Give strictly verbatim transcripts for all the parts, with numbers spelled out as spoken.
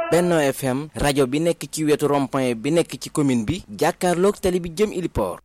Benno F M rajo bi nekk ci wetu rond-point bi nekk ci commune bi jàkkaarloog tali bi jëm Iliport.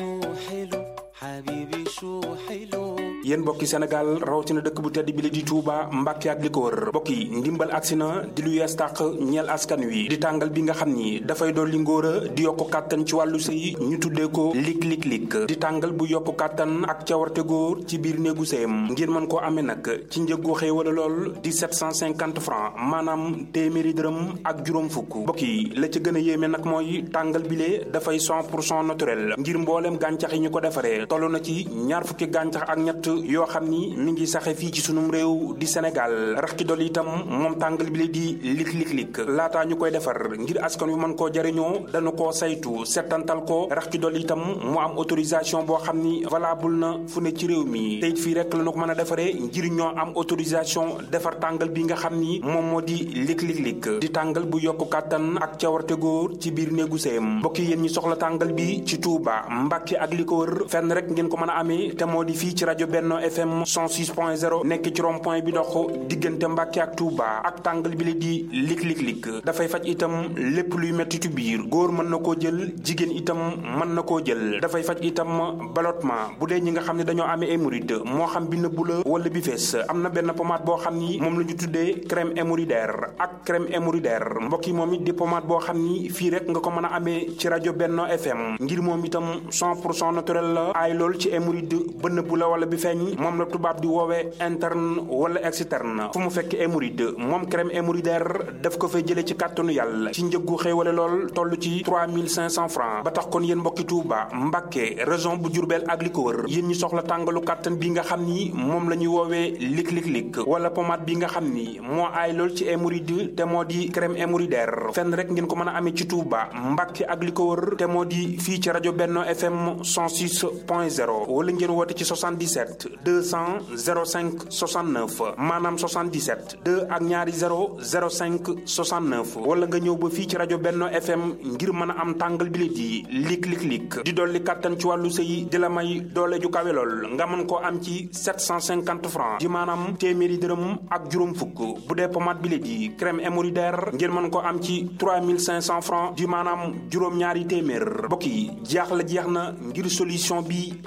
yéen mbokki Sénégal rawatina dëkk bu tedd bi la di Touba Mbàkke ak li ko wër mbokk yi ndimbal agsi na di lu yees tàq ñeel askan wi di tàngal bi nga xam ni dafay dolli ngóora di yokk kàttan ci wàllu sëy ñu tuddee ko lik lik lik di tàngal bu yokk kàttan ak cawarte góor ci biir néegu sëyam ngir mën koo amee nag ci njëggu xéewala lool di sept cent cinquante francs maanaam téeméeri dërëm ak juróom fukk mbokk yi la ca gën a yéeme nag mooy tàngal bile dafay cent pour cent naturel ngir mbooleem gàncax yi ñu ko defaree toll na ci ñaar fukki gàncax ak ñett yoo xam ni mi ngi saxe fii ci sunum réew di Sénégal rax ci dolli itam moom tàngal bi la di lik lik lik laataa ñu koy defar ngir askan wi mën koo jariñoo dañu koo saytu settantal ko rax ci dolli itam mu am autorisation boo xam ni valable na fu ne ci réew mi te it fii rek la ñu ko mën a defaree ngir ñoo am autorisation defar tàngal bi nga xam ni moom moo di lik lik lik di tàngal bu yokku kàttan ak cawarte góor ci biir néegu sëyam mbokk yéen ñi soxla tàngal bi ci Touba Mbàkke ak li ko wër fenn rek ngeen ko mën a amee te moo di fii ci rajo Benno F M cent six point zéro nekk ci rond point bi dox diggante Mbàkke ak Touba ak tàngal bi la di lik lik lik dafay faj itam lépp luy mettitu biir góor mën na koo jël jigéen itam mën na koo jël dafay faj itam ballottement bu dee ñi nga xam ne dañoo amee hémorroïde moo xam bi nëbbu la wala bi fees am na benn pommade boo xam ni moom la ñu tuddee crème hémorroïdaire ak crème hémorroïdaire mbokk yi moom it di pommade boo xam ni fii rek nga ko mën a amee ci rajo Benno F M ngir moom itam cent pour cent naturel la aay lool ci hémorroïde ba nëbbu la wala bi feeñ moom la tubaab di woowee interne wala externe fu mu fekk hémorroïde moom crème hémorroïdaire daf ko fay jëlee ci kàttanu yàlla ci njëggu xéewale lool toll ci trois mille cinq cents francs ba tax kon yéen mbokki Touba Mbàkke région bu Diourbel ak li ko wër yéen ñi soxla tàngalu kàttan bi nga xam ni moom la ñuy woowee lik lik lik wala pommade bi nga xam ni moo aay lool ci hémorroïde te moo di crème hémorroïdaire fenn rek ngeen ko mën a amee ci Touba Mbàkke ak li ko wër te moo di fii ci rajo Benno F M cent six point zéro wala ngeen woote ci soixante-dix-sept deux cent zéro cinq soixante-neuf maanaam soixante-dix-sept deux ak ñaari zéro zéro cinq soixante-neuf wala nga ñëw ba fii ci rajo Benno F M ngir mën a am tàngal bi la di lik lik lik di dolli kàttan ci wàllu sëy di la may doole ju kawe lool nga mën koo am ci sept cent cinquante francs di maanaam téeméeri dërëm ak juróom fukk bu dee pommade bi la di crème hémorroïdaire ngir mën koo am ci trois mille cinq cents francs di maanaam juróom ñaari téeméer mbokk yi jeex la jeex na ngir solution bi